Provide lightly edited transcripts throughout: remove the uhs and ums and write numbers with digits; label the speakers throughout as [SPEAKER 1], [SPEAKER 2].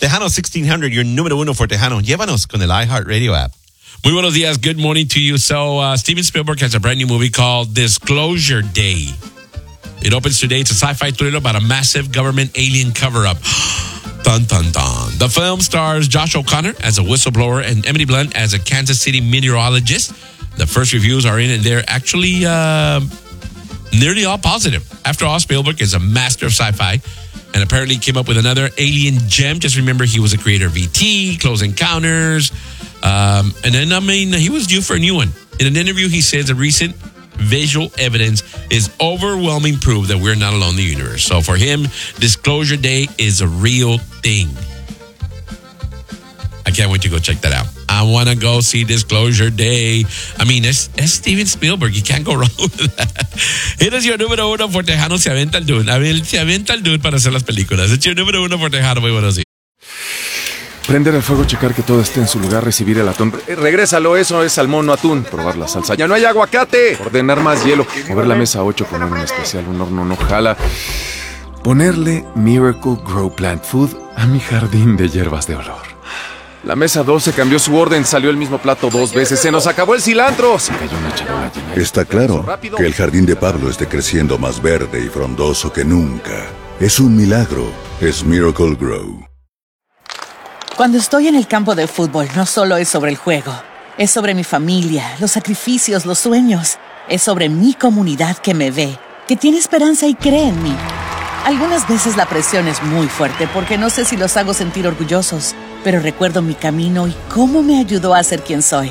[SPEAKER 1] Tejano 1600, your número uno for Tejano. Llévanos con el iHeartRadio app.
[SPEAKER 2] Muy buenos días. Good morning to you. So, Steven Spielberg has a brand new movie called Disclosure Day. It opens today. It's a sci-fi thriller about a massive government alien cover-up. Dun, dun, dun. The film stars Josh O'Connor as a whistleblower and Emily Blunt as a Kansas City meteorologist. The first reviews are in, and they're actually nearly all positive. After all, Spielberg is a master of sci-fi and apparently came up with another alien gem. Just remember, he was a creator of E.T., Close Encounters, and then, he was due for a new one. In an interview, he says the recent visual evidence is overwhelming proof that we're not alone in the universe. So for him, Disclosure Day is a real thing. I can't wait to go check that out. I want to go see Disclosure Day. I mean, es Steven Spielberg. You can't go wrong with that. It is your número uno for Tejano. Se aventa el dude. Se aventa el dude para hacer las películas. Es your número uno for Tejano. Muy buenos días.
[SPEAKER 3] Prender el fuego, checar que todo esté en su lugar, recibir el atún. Regrésalo, eso es salmón, no atún. Probar la salsa. ¡Ya no hay aguacate! Ordenar más hielo. Mover la mesa 8 con un especial. Un horno no jala. Ponerle Miracle Grow Plant Food a mi jardín de hierbas de olor. La mesa 12 cambió su orden, salió el mismo plato 2 veces. ¡Se nos acabó el cilantro! Se cayó una charola llena.
[SPEAKER 4] Está claro que el jardín de Pablo esté creciendo más verde y frondoso que nunca. Es un milagro. Es Miracle Grow.
[SPEAKER 5] Cuando estoy en el campo de fútbol, no solo es sobre el juego. Es sobre mi familia, los sacrificios, los sueños. Es sobre mi comunidad que me ve, que tiene esperanza y cree en mí. Algunas veces la presión es muy fuerte porque no sé si los hago sentir orgullosos, pero recuerdo mi camino y cómo me ayudó a ser quien soy.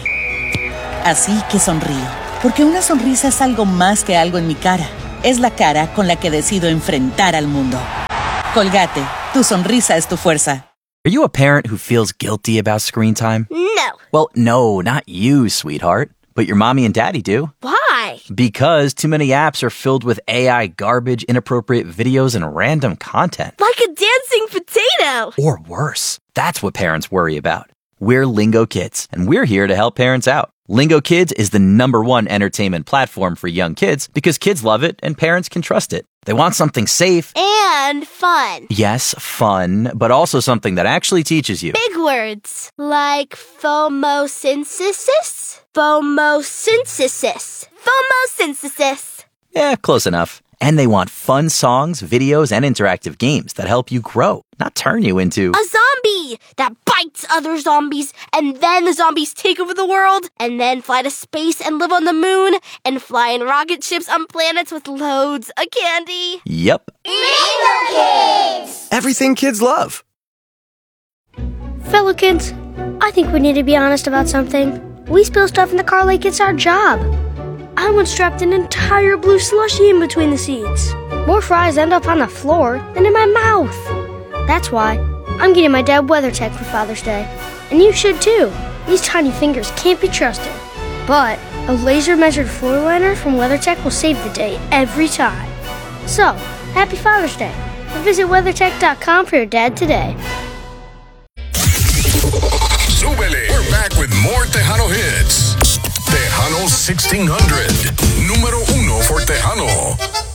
[SPEAKER 5] Así que sonrío, porque una sonrisa es algo más que algo en mi cara. Es la cara con la que decido enfrentar al mundo. Colgate, tu sonrisa es tu fuerza.
[SPEAKER 6] Are you a parent who feels guilty about screen time?
[SPEAKER 7] No.
[SPEAKER 6] Well, no, not you, sweetheart. But your mommy and daddy do.
[SPEAKER 7] Why?
[SPEAKER 6] Because too many apps are filled with AI garbage, inappropriate videos, and random content.
[SPEAKER 7] Like a dancing potato.
[SPEAKER 6] Or worse. That's what parents worry about. We're Lingo Kids, and we're here to help parents out. Lingo Kids is the #1 entertainment platform for young kids because kids love it and parents can trust it. They want something safe.
[SPEAKER 7] And fun.
[SPEAKER 6] Yes, fun, but also something that actually teaches you.
[SPEAKER 7] Big words. Like phomosynthesis? Phomosynthesis. Phomosynthesis.
[SPEAKER 6] Yeah, close enough. And they want fun songs, videos, and interactive games that help you grow, not turn you into
[SPEAKER 7] a zombie that bites other zombies, and then the zombies take over the world, and then fly to space and live on the moon, and fly in rocket ships on planets with loads of candy.
[SPEAKER 6] Yep.
[SPEAKER 7] Lingo Kids!
[SPEAKER 8] Everything kids love.
[SPEAKER 9] Fellow kids, I think we need to be honest about something. We spill stuff in the car like it's our job. I once dropped an entire blue slushie in between the seats. More fries end up on the floor than in my mouth. That's why I'm getting my dad WeatherTech for Father's Day. And you should too. These tiny fingers can't be trusted. But a laser-measured floor liner from WeatherTech will save the day every time. So, happy Father's Day. And visit WeatherTech.com for your dad today.
[SPEAKER 10] Súbele. We're back with more Tejano hits. Tejano 1600. Número uno for Tejano.